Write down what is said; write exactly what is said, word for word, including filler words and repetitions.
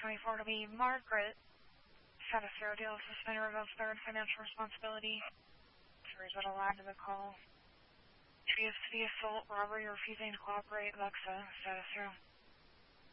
twenty-four to be Margaret. Status zero deal suspender of third financial responsibility. Series that aligned to the call. Treated city assault, robbery, refusing to cooperate, Alexa. Status zero.